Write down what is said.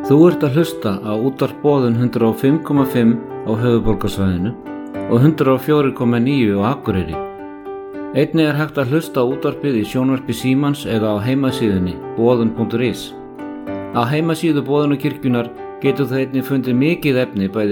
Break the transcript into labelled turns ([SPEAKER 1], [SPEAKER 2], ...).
[SPEAKER 1] Þú ert að hlusta á útvarp Boðun 105,5 á höfuðborgarsvæðinu og 104,9 á Akureyri. Einnig er hægt að hlusta á útvarpið í sjónvarpi Símans eða á heimasíðunni boðun.is. Á heimasíðu Boðunarkirkjunnar getur það einnig fundið mikið efni bæði